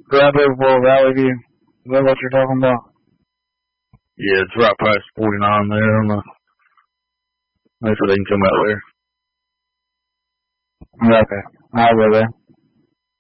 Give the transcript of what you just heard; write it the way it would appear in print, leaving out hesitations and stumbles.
right there before Valley View. Is that what you're talking about? Yeah, it's right past 49 there on the... That's where they can come out there. Okay. I'll go there.